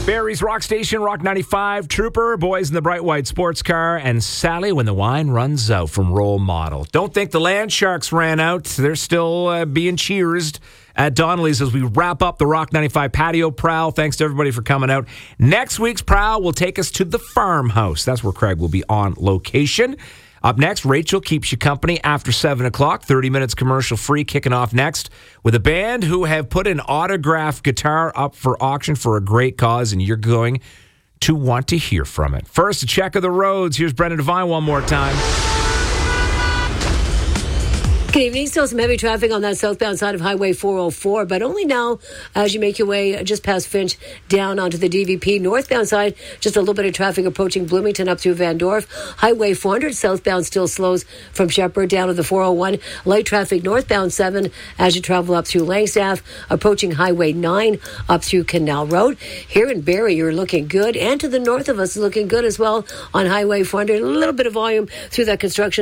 Barrie's Rock Station, Rock 95, Trooper, Boys in the Bright White Sports Car, and Sally When the Wine Runs Out from Role Model. Don't think the Land Sharks ran out. They're still being cheersed at Donnelly's as we wrap up the Rock 95 patio prowl. Thanks to everybody for coming out. Next week's prowl will take us to the farmhouse. That's where Craig will be on location. Up next, Rachel keeps you company after 7 o'clock. 30 minutes commercial free, kicking off next with a band who have put an autographed guitar up for auction for a great cause, and you're going to want to hear from it. First, a check of the roads. Here's Brendan Devine one more time. Good evening. Still some heavy traffic on that southbound side of Highway 404, but only now as you make your way just past Finch down onto the DVP. Northbound side, just a little bit of traffic approaching Bloomington up through Van Dorf. Highway 400 southbound still slows from Shepherd down to the 401. Light traffic northbound 7 as you travel up through Langstaff, approaching Highway 9 up through Canal Road. Here in Barrie, you're looking good, and to the north of us, looking good as well on Highway 400. A little bit of volume through that construction